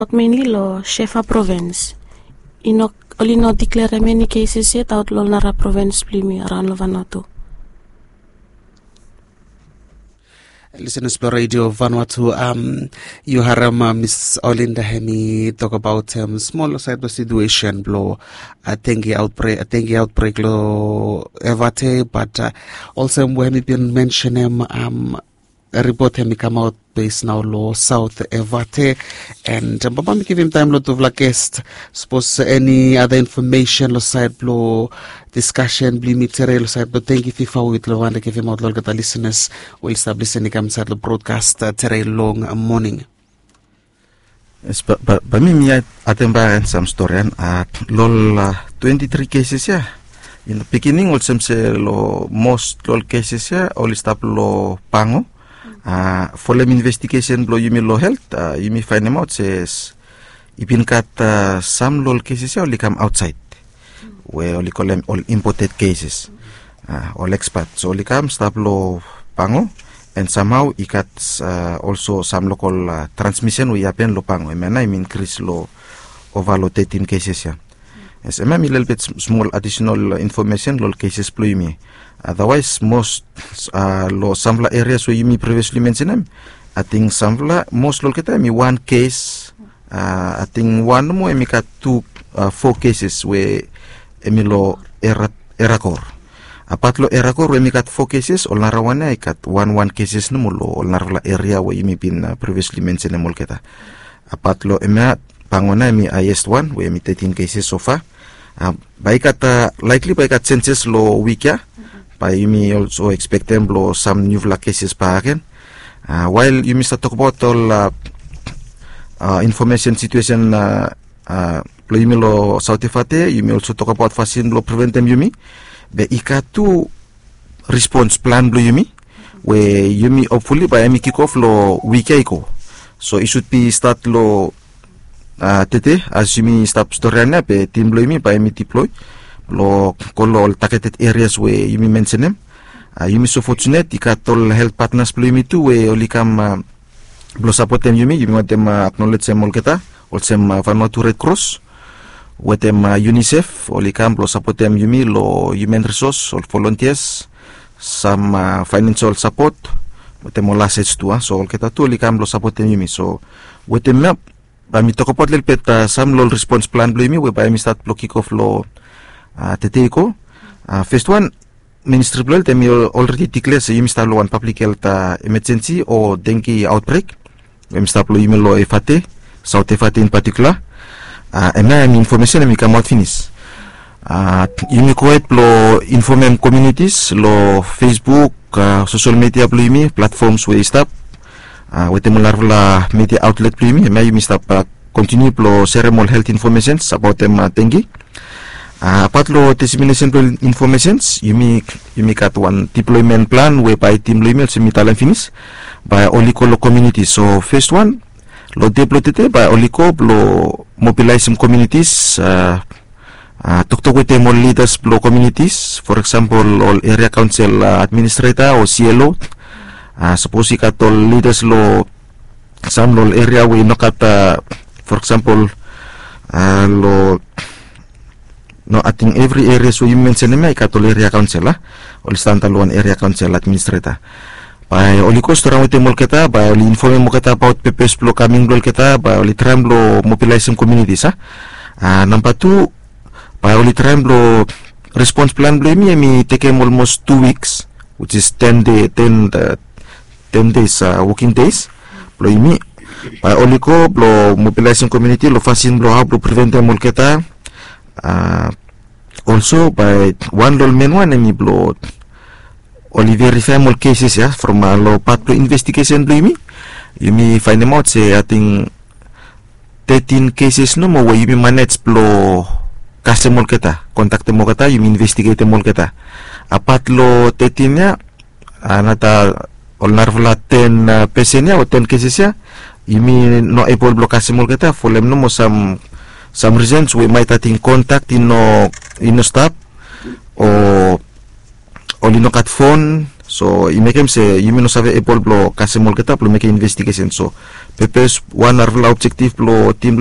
mainly lo Shefa province. Inok olino declare many cases yet out lo nara province plimi around lo Vanuatu. Listeners to Radio Vanuatu, you heard Miss Olinda Hemi talk about small side of situation blow a dengue outbreak lo evate, but also when we been mentioning a report hemi come out based now lo South Evate, and Baba me give him time lot of la guest suppose any other information lo side blow discussion bli material side but thank you FIFA with lo wanda give him out lo gata listeners will establish any come side lo broadcast terrain long morning. Yes, but me atemba some story at lol 23 cases ya. In the beginning also say lo most lol cases ya all stop lo pango. For the investigation blow you lo health you may find them out says ibin kat some lol cases only come outside where only call them all imported cases all expats only come stop lo pango and somehow ikat also some local transmission we happen lo pango I mean increase lo over lo 13 cases ya. Yes, I mean a little bit small additional information lol cases blow me. Otherwise, most lo samvla areas where you me previously mentioned, I think samvla most lo kita me one case. I think one mo me kat 4 cases where me lo erakor. Apat lo erakor where me kat 4 cases, all narawana I kat one cases no mo lo all narvla area where you me been previously mentioned mo kita. Apat lo ema pangona me highest one where me 13 cases so far. Baikat likely baikat census lo week ya. You may also expect them blow some new cases pa again. While you may talk about all information situation you may lo South Efate, you may also talk about vaccine lo prevent them you may. But ikatu response plan blow you may, where you may hopefully by me kick off lo week ago. So it should be start lo tete as you may stop story na pe team blow you may by me deploy. Lo kolo targeted areas where you may mention them. You may so fortunate ikatol health partners blow me too where only come blow support them you may want them acknowledge them all kita also Vanuatu Red Cross with them UNICEF only come blow support them you may lo human resource or volunteers some financial support with them all assets too so all kita too only come blow support them you may so with them up me talk about little bit some low response plan blow me whereby me start blow kick off lo Teteko. First one, Ministry Blood, they already declared you must have one public health emergency or dengue outbreak. We must have lo Efate, South Efate in particular. And now information we come out finish. You may quite lo inform communities, lo Facebook, social media blow platforms where stop. With the larval media outlet blow me, you must have continue lo share more health information about them dengue. Apat lo dissemination informations, you make at one deployment plan whereby team lo email semitalan finish by Oliko lo community. So first one, lo deployed by Oliko lo mobilize some communities, talk with them all leaders lo communities, for example, all area council administrator or CLO, suppose you got all leaders lo some lo area we knock at, for example, lo no, I think every area so you mention me katol area council all stand alone area council administrator. By only cost around with them kita, by only inform mo kita about PPS blow coming blow kita, by only tram blow mobilize some communities number 2, by only tram blow response plan blow me take almost 2 weeks, which is 10 days working days blow me. By only ko blow mobilize some community lo vaccine blow how blow prevent them all kita. Also by one lol men one and blow only verify more cases from a low part to investigation blow me you may find them out say I think 13 cases no more where you may manage blow kasi mo kita contact mo kita you may investigate mo kita apat lo 13 nya nata all narvala 10 patient nya o 10 cases ya you may no able blow kasi mo kita for them no mo some reasons we might have in contact in no stop or in no cut phone so you make him say you may not have able blow kasi mo kita blow make investigation so Pepes one arvla objective lo team